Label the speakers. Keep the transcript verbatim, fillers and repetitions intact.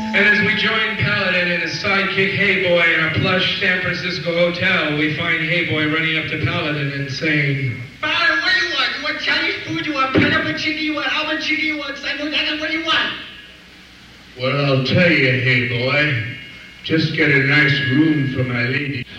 Speaker 1: And as we join Paladin and his sidekick Hey Boy in our plush San Francisco hotel, we find Hey Boy running up to Paladin and saying,
Speaker 2: Paladin, what do you want? You want Chinese food? You want pineapple chicken? You want almond chicken? You want sandwich? What do you want?
Speaker 3: Well, I'll tell you, Hey Boy. Just get a nice room for my lady.